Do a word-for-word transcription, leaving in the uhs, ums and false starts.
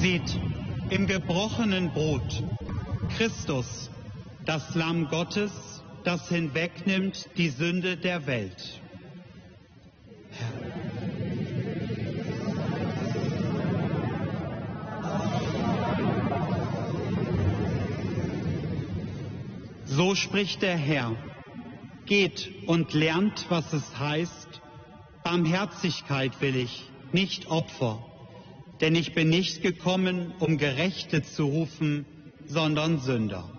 Seht im gebrochenen Brot Christus, das Lamm Gottes, das hinwegnimmt die Sünde der Welt. So spricht der Herr: Geht und lernt, was es heißt, Barmherzigkeit will ich, nicht Opfer. Denn ich bin nicht gekommen, um Gerechte zu rufen, sondern Sünder.